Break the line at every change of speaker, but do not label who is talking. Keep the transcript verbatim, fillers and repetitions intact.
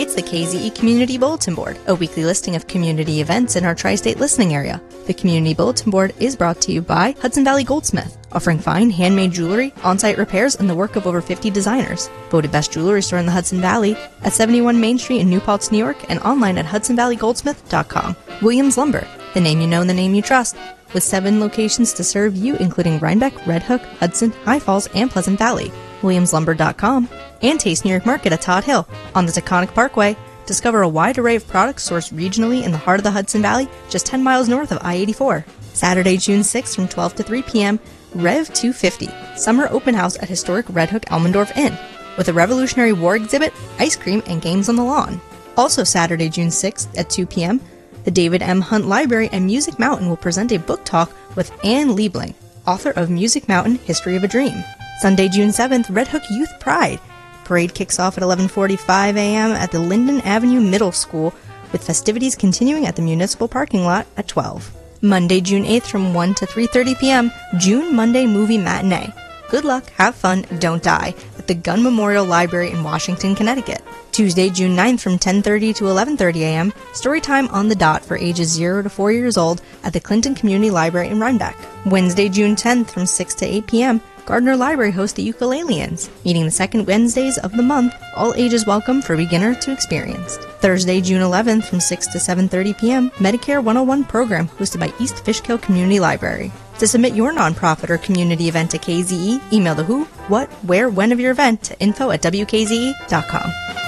It's the K Z E Community Bulletin Board, a weekly listing of community events in our tri-state listening area. The Community Bulletin Board is brought to you by Hudson Valley Goldsmith, offering fine handmade jewelry, on-site repairs, and the work of over fifty designers. Voted best jewelry store in the Hudson Valley at seventy-one Main Street in New Paltz, New York, and online at hudson valley goldsmith dot com. Williams Lumber, the name you know and the name you trust, with seven locations to serve you, including Rhinebeck, Red Hook, Hudson, High Falls, and Pleasant Valley. williams lumber dot com, and Taste New York Market at Todd Hill on the Taconic Parkway. Discover a wide array of products sourced regionally in the heart of the Hudson Valley, just ten miles north of I eighty-four. Saturday, June sixth from twelve to three p.m., Rev two fifty, Summer Open House at historic Red Hook Elmendorf Inn, with a Revolutionary War exhibit, ice cream, and games on the lawn. Also Saturday, June sixth at two p.m., the David M. Hunt Library and Music Mountain will present a book talk with Anne Liebling, author of Music Mountain, History of a Dream. Sunday, June seventh, Red Hook Youth Pride. Parade kicks off at eleven forty-five a.m. at the Linden Avenue Middle School, with festivities continuing at the municipal parking lot at twelve. Monday, June eighth from one to three thirty p.m., June Monday Movie Matinee. Good luck, have fun, don't die, at the Gunn Memorial Library in Washington, Connecticut. Tuesday, June ninth from ten thirty to eleven thirty a.m., Storytime on the Dot for ages zero to four years old at the Clinton Community Library in Rhinebeck. Wednesday, June tenth from six to eight p.m., Gardner Library hosts the Ukuleleans, meeting the second Wednesdays of the month, all ages welcome for beginner to experienced. Thursday, June eleventh from six to seven thirty p.m., Medicare one oh one program hosted by East Fishkill Community Library. To submit your nonprofit or community event to K Z E, email the who, what, where, when of your event to info at w k z e dot com.